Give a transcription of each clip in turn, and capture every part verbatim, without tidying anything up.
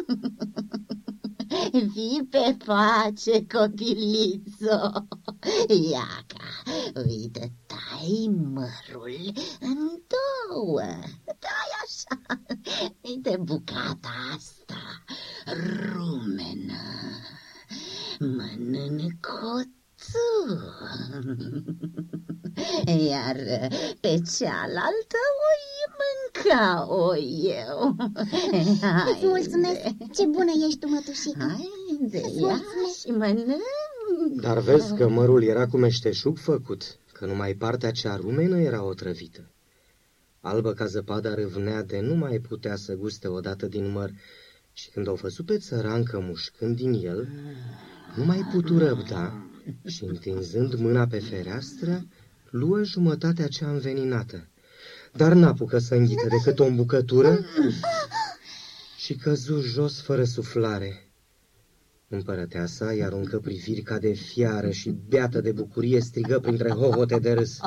Fii pe pace, copilițo. Iaca, uite, tai mărul în două. Tai așa. Uite bucata asta, rumenă. Mănânc-o tu. Iar pe cealaltă o mânca-o eu. Îți mulțumesc, ce bună ești tu, mătușică. Haide, ia și mănânc. Dar vezi că mărul era cu meșteșug făcut, că numai partea cea rumenă era otrăvită. Albă ca zăpada râvnea de nu mai putea să guste odată din măr, și când o văzut pe țărancă mușcând din el, nu mai putu răbda și, întinzând mâna pe fereastră, luă jumătatea cea înveninată, dar n-apucă să înghită decât o îmbucătură și căzu jos fără suflare. Împărăteasa îi aruncă priviri ca de fiară și, beată de bucurie, strigă printre hohote de râs: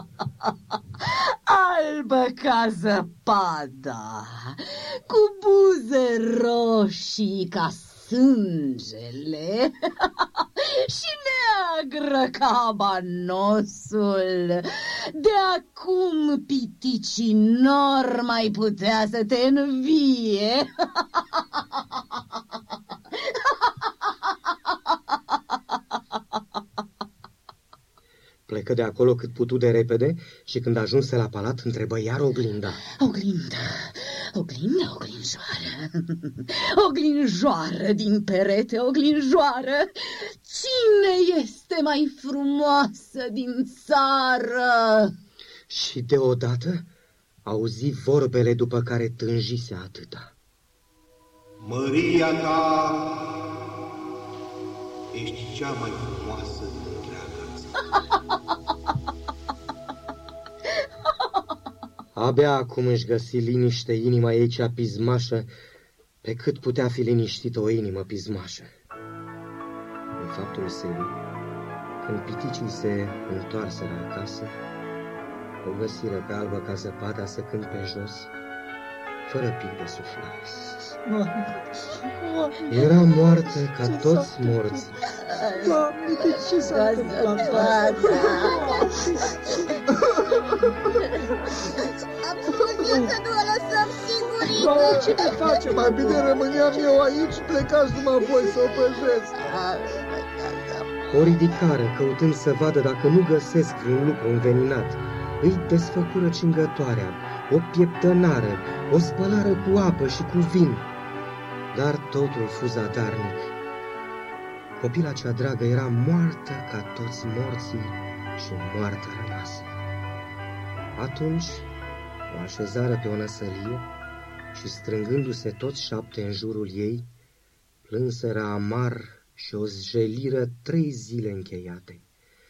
Albă ca zăpada, cu buze roșii ca sângele și neagră ca banosul. De acum piticii n-or mai putea să te învie. Plecă de acolo cât putu de repede și când ajunse la palat întrebă iar oglinda. Oglinda, oglinda, oglinjoară, oglinjoară din perete, oglinjoară, cine este mai frumoasă din țară? Și deodată auzi vorbele după care tânjise atâta. Măria ta ești cea mai frumoasă din întreaga. Abia acum își găsi liniște inima ei cea pismașă, pe cât putea fi liniștită o inimă pismașă. În faptul serii, când piticii se întoarseră acasă, o găsiră pe Albă ca zăpada săcând pe jos, fără pic de suflare. Era moartă ca toți morți. Doamne, de ce s-a întâmplat? Putem să nu o lăsăm singuri. Doamne, ce ne face? Mai bine rămâneam eu aici, plecați numai voi să o păjesc. O ridicară, căutând să vadă dacă nu găsesc un lucru înveninat. Îi desfăcură cingătoarea, o pieptănară, o spălară cu apă și cu vin. Dar totul fu zadarnic. Copila cea dragă era moartă ca toți morții și moartă rămasă. Atunci o așezară pe o năsălie și, strângându-se toți șapte în jurul ei, plânseră amar și o zjeliră trei zile încheiate.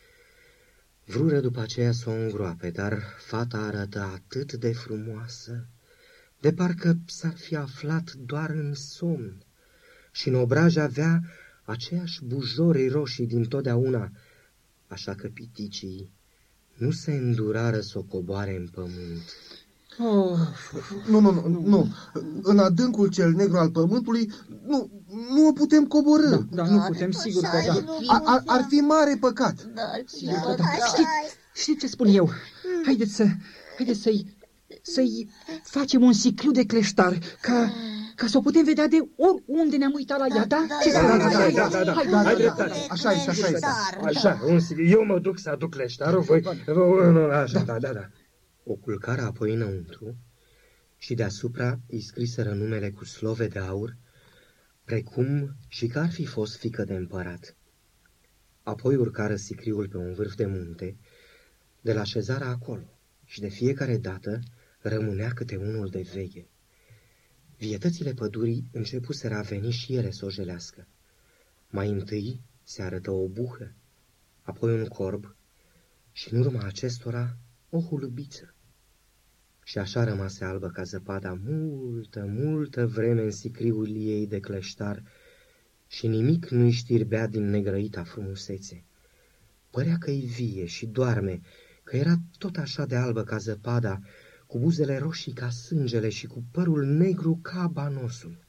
Vrură după aceea să o îngroape, dar fata arăta atât de frumoasă, de parcă s-ar fi aflat doar în somn, și în obraj avea aceeași bujori roșii dintotdeauna, așa că piticii nu se îndurară să o coboare în pământ. Oh, nu, nu, nu, nu. În adâncul cel negru al pământului nu, nu o putem coborî. Da, da, nu putem, sigur că da. Ar, ar, ar fi mare păcat. Sigur că da. Știți, știți ce spun eu? Haideți să, haideți să-i, să-i facem un sicriu de cleștar, ca, ca să o putem vedea de oriunde ne-am uitat la ea, da? Ce Da, da, da, da, da, da, hai dreptate. Așa este, așa este. Așa, un sicriu. Eu mă duc să aduc cleștarul, voi... Așa, da, da, da. O culcară apoi înăuntru și deasupra îi scriseră numele cu slove de aur, precum și că ar fi fost fiică de împărat. Apoi urcară sicriul pe un vârf de munte, de la așezarea acolo, și de fiecare dată rămânea câte unul de veche. Vietățile pădurii începuseră a veni și ele să o jelească. Mai întâi se arătă o buhă, apoi un corb și în urma acestora o hulubiță. Și așa rămase Albă ca zăpada multă, multă vreme în sicriul ei de cleștar și nimic nu-i știrbea din negrăita frumusețe. Părea că-i vie și doarme, că era tot așa de albă ca zăpada, cu buzele roșii ca sângele și cu părul negru ca banosul.